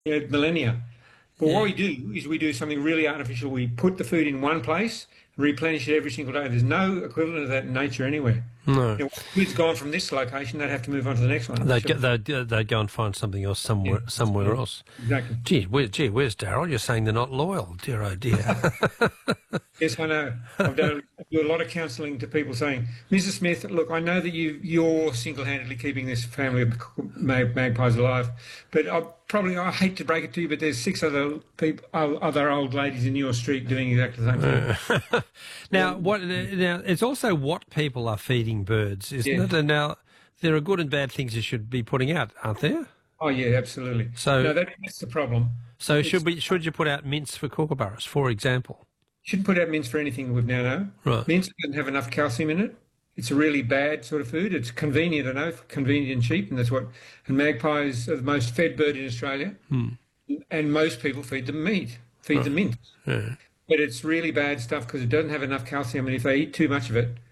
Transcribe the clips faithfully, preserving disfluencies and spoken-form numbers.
you know, millennia. But what Yeah. we do is we do something really artificial. We put the food in one place, replenish it every single day. There's no equivalent of that in nature anywhere. No. You know, food's gone from this location, they'd have to move on to the next one. They'd, Which, get, they'd, they'd go and find something else yeah, somewhere somewhere else. exactly. Gee, where, gee, where's Daryl? You're saying they're not loyal. Dear, oh dear. Yes, I know. I've done I do a lot of counselling to people saying, Missus Smith, look, I know that you, you're single-handedly keeping this family of mag- magpies alive, but I probably, I hate to break it to you, but there's six other people, other old ladies in your street doing exactly the same thing. Now, what? Now, it's also what people are feeding birds, isn't Yeah. it? And now, there are good and bad things you should be putting out, aren't there? Oh, yeah, absolutely. So, no, that, that's the problem. so It's, should we? Should you put out mince for kookaburras, for example? shouldn't put out mince for anything we've now know. Right. Mince doesn't have enough calcium in it. It's a really bad sort of food. It's convenient, I know, convenient and cheap, and that's what. And magpies are the most fed bird in Australia, Hmm. and most people feed them meat, feed Right. them mince. Yeah. But it's really bad stuff because it doesn't have enough calcium, and if they eat too much of it,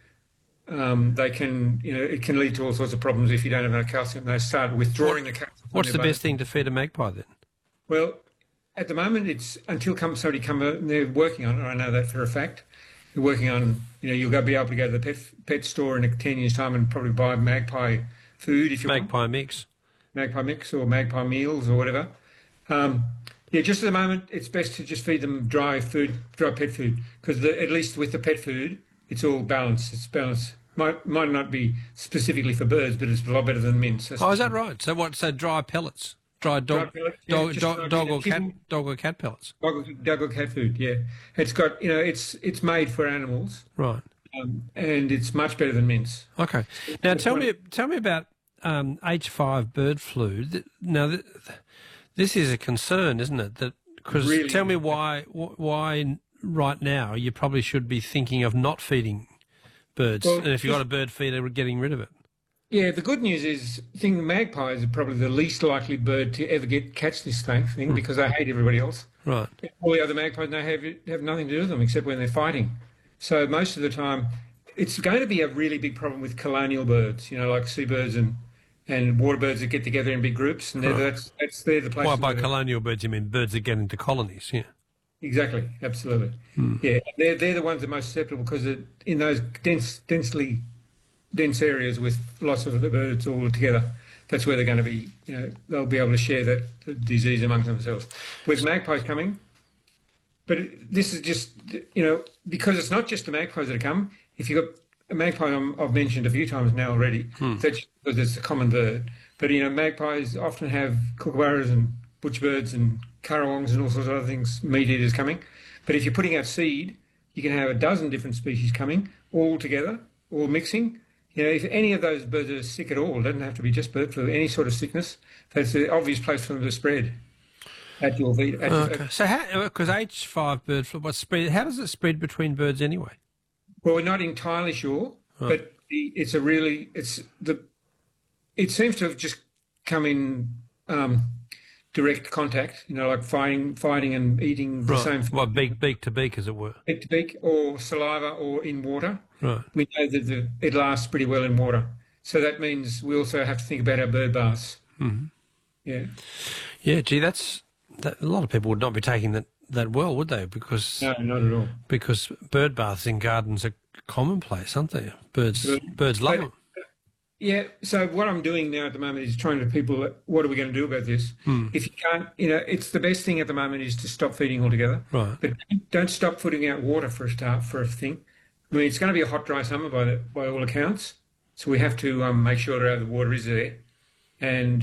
um, they can, you know, it can lead to all sorts of problems if you don't have enough calcium. They start withdrawing the calcium. from What's their the best bones. thing to feed a magpie then? Well, at the moment, it's until come, somebody come, uh, they're working on it. I know that for a fact. They're working on, you know, you'll go be able to go to the pet pet store in a ten years' time and probably buy magpie food if you want. Magpie mix. Magpie mix or magpie meals or whatever. Um, yeah, just at the moment, it's best to just feed them dry food, dry pet food, because at least with the pet food, it's all balanced. It's balanced. Might might not be specifically for birds, but it's a lot better than mince. That's Oh, for is that sure. right? So what? So dry pellets, dry dog, Dry pellets, yeah, dog, just dog, like dog in a or cat, kibble. dog or cat pellets. Dog, dog or cat food, yeah. It's got, you know, it's it's made for animals, Right. um, and it's much better than mince. Okay. Now That's tell what- me, tell me about um, H five bird flu. Th- Now, th- this is a concern, isn't it? That because Really tell me is. why wh- why right now you probably should be thinking of not feeding birds, Well, and if you've got just- a bird feeder, getting rid of it. Yeah, the good news is, I think magpies are probably the least likely bird to ever get catch this thing, thing because they hate everybody else. Right. All the other magpies, they have have nothing to do with them except when they're fighting. So most of the time, it's going to be a really big problem with colonial birds, you know, like seabirds and and water birds that get together in big groups, and they're, Right. that's that's they're the Why places. by where- colonial birds you mean birds that get into colonies? Yeah. Exactly, absolutely. Yeah, they're they're the ones that are most susceptible because in those dense, densely dense areas with lots of the birds all together, that's where they're going to be. You know, they'll be able to share that disease amongst themselves. With magpies coming, but it- this is just, you know, because it's not just the magpies that come. If you've got a magpie, I'm, I've mentioned a few times now already, that's because it's a common bird. But, you know, magpies often have kookaburras and butcherbirds and currawongs and all sorts of other things, meat eaters coming. But if you're putting out seed, you can have a dozen different species coming all together, all mixing. You know, if any of those birds are sick at all, it doesn't have to be just bird flu, any sort of sickness, that's the obvious place for them to spread at your feet. At, Okay. So how? Because H five bird flu, what's spread? How does it spread between birds anyway? Well, we're not entirely sure, but the, it's a really it's the it seems to have just come in um, direct contact. You know, like fighting, fighting and eating the same Well, beak, beak to beak, as it were. beak to beak, or saliva, or in water. Right. We know that the, it lasts pretty well in water, so that means we also have to think about our bird baths. Mm-hmm. Yeah, Yeah. Gee, that's that, a lot of people would not be taking that that well, would they? Because no, not at all. because bird baths in gardens are commonplace, aren't they? Birds Good. birds love But- them. Yeah, so what I'm doing now at the moment is trying to people, what are we going to do about this? If you can't, you know, it's the best thing at the moment is to stop feeding altogether. Right. But don't stop putting out water for a start, for a thing. I mean, it's going to be a hot, dry summer by the, by all accounts. So we have to um, make sure that the water is there and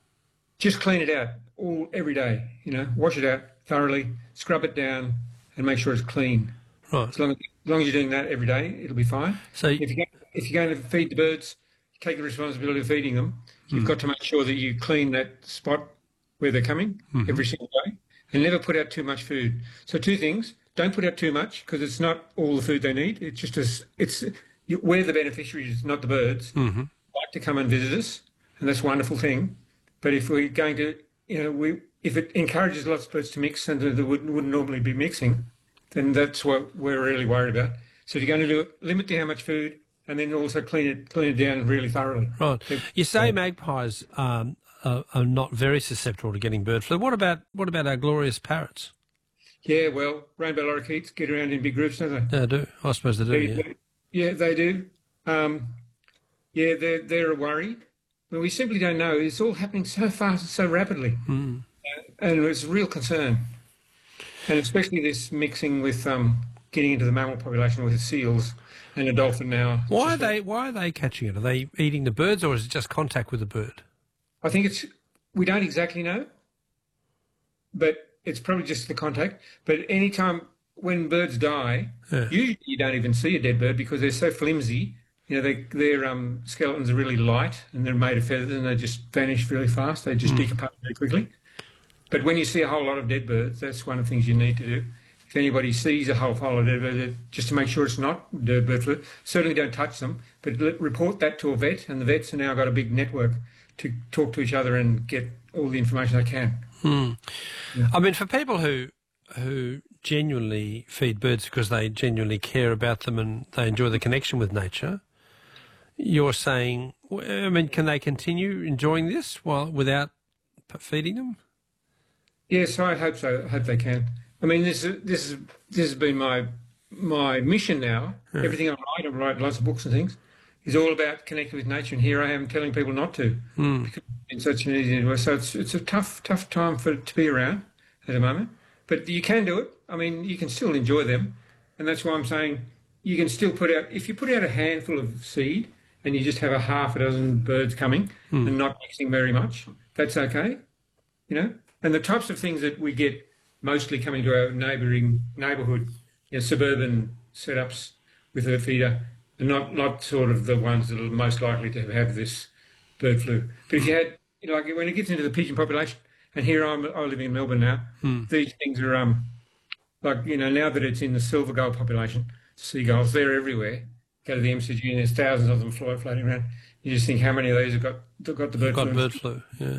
just clean it out all every day, you know, wash it out thoroughly, scrub it down and make sure it's clean. Right. As long as, as long as you're doing that every day, it'll be fine. So If you're going, if you're going to feed the birds, take the responsibility of feeding them. You've got to make sure that you clean that spot where they're coming every single day, and never put out too much food. So two things: don't put out too much because it's not all the food they need. It's just as it's you, we're the beneficiaries, not the birds. Mm-hmm. Like to come and visit us, and that's a wonderful thing. But if we're going to, you know, we if it encourages lots of birds to mix and that wouldn't, wouldn't normally be mixing, then that's what we're really worried about. So if you're going to do it, limit to how much food, and then also clean it clean it down really thoroughly. right. You say magpies um, are, are not very susceptible to getting bird flu. What about what about our glorious parrots? Yeah, well, rainbow lorikeets get around in big groups, don't they? They do. I suppose they do. They, Yeah. they- yeah, they do. Um, yeah, they're they're a worry. But we simply don't know. It's all happening so fast and so rapidly, Mm. and it's a real concern. And especially this mixing with um, getting into the mammal population with the seals and the dolphin now. Why are they Why are they catching it? Are they eating the birds, or is it just contact with the bird? I think it's we don't exactly know, but it's probably just the contact. But any time when birds die, Yeah. usually you don't even see a dead bird because they're so flimsy. You know, they, their um, skeletons are really light and they're made of feathers and they just vanish really fast. They just decompose very quickly. But when you see a whole lot of dead birds, that's one of the things you need to do. If anybody sees a whole whole of dead birds, just to make sure it's not dead bird flu, certainly don't touch them, but let- report that to a vet, and the vets have now got a big network to talk to each other and get all the information they can. Hmm. Yeah. I mean, for people who who genuinely feed birds because they genuinely care about them and they enjoy the connection with nature, you're saying, I mean, can they continue enjoying this while without p- feeding them? Yes, I hope so. I hope they can. I mean, this is this is this has been my my mission now. Yeah. Everything I write, I write lots of books and things, is all about connecting with nature. And here I am telling people not to, Hmm. because it's such an easy way. So it's it's a tough tough time for to be around at the moment. But you can do it. I mean, you can still enjoy them, and that's why I'm saying you can still put out. If you put out a handful of seed and you just have a half a dozen birds coming Hmm. and not mixing very much, that's okay. You know. And the types of things that we get mostly coming to our neighbouring neighbourhood, you know, suburban setups with a feeder, are not, not sort of the ones that are most likely to have this bird flu. But if you had, you know, like when it gets into the pigeon population, and here I'm, I live in Melbourne now, Hmm. these things are, um, like, you know, now that it's in the silver gull population, seagulls, they're everywhere. Go to the M C G and there's thousands of them fly, floating around. You just think how many of these have got, have got the bird Got flu. bird flu, yeah.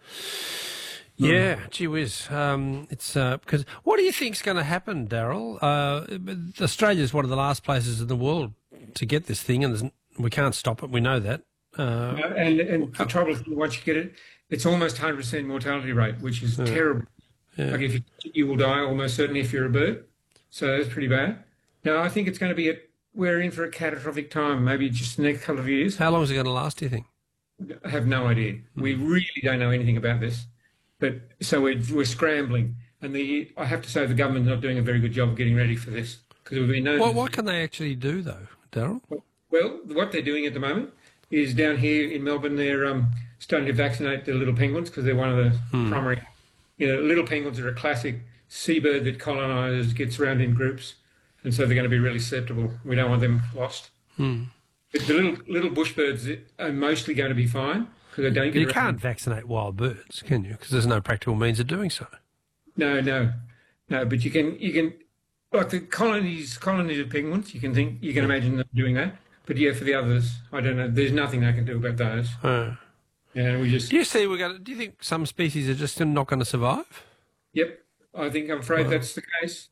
Yeah, gee whiz. Um, it's uh, because what do you think's going to happen, Daryl? Uh, Australia's one of the last places in the world to get this thing, and there's, we can't stop it. We know that. Uh, Uh, and and the trouble is, once you get it, it's almost one hundred percent mortality rate, which is terrible. yeah. Like if you, you will die almost certainly if you're a bird. So that's pretty bad. Now, I think it's going to be, a, we're in for a catastrophic time, maybe just the next couple of years. How long is it going to last, do you think? I have no idea. We really don't know anything about this. But so we're, we're scrambling. And the I have to say the government's not doing a very good job of getting ready for this. Because we've been known. What, what can they actually do, though, Daryl? Well, what they're doing at the moment is down here in Melbourne, they're um, starting to vaccinate the little penguins because they're one of the Hmm. primary. You know, little penguins are a classic seabird that colonises, gets around in groups, and so they're going to be really susceptible. We don't want them lost. Hmm. But the little little bush birds are mostly going to be fine because they don't get You around. can't vaccinate wild birds, can you? Because there's no practical means of doing so. No, no, no. But you can you can like the colonies colonies of penguins. You can think you can imagine them doing that. But yeah, for the others, I don't know. There's nothing they can do about those. Uh, Yeah, we just. do you see? We're going to, do you think some species are just not going to survive? Yep, I think I'm afraid that's the case.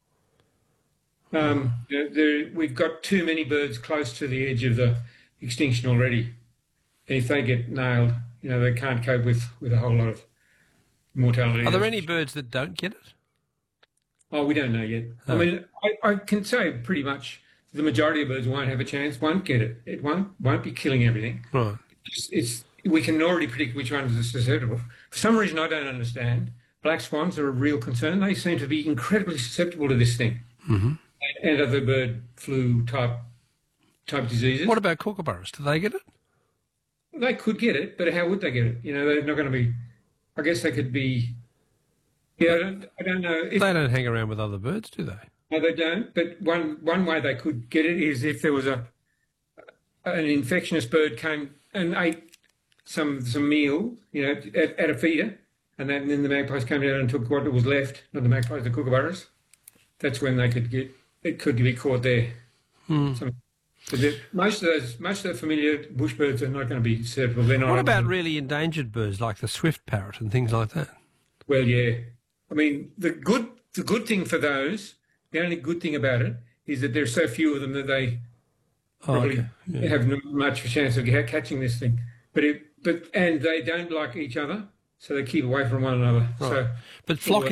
Um, there, there, we've got too many birds close to the edge of the extinction already. And if they get nailed, you know, they can't cope with, with a whole lot of mortality. Are there any birds that don't get it? Oh, we don't know yet. Oh. I mean, I, I can say pretty much the majority of birds won't have a chance, won't get it. It won't won't be killing everything. Right. It's, it's we can already predict which ones are susceptible. For some reason, I don't understand. Black swans are a real concern. They seem to be incredibly susceptible to this thing. Mm-hmm. And other bird flu type type diseases. What about kookaburras? Do they get it? They could get it, but how would they get it? You know, they're not going to be. I guess they could be. Yeah, I don't, I don't know. If, They don't hang around with other birds, do they? no, they don't. But one one way they could get it is if there was a an infectious bird came and ate some some meal, you know, at, at a feeder, and then, then the magpies came down and took what was left, not the magpies, the kookaburras. That's when they could get it could be caught there. Hmm. Some, but the- most of those most of the familiar bush birds are not going to be susceptible. They're not. What about really endangered birds like the swift parrot and things like that? Well, yeah. I mean, the good the good thing for those, the only good thing about it is that there's so few of them that they Oh, probably okay. Yeah. have not much of a chance of ca- catching this thing. But it, but and they don't like each other. so they keep away from one another. Right. So, But flocking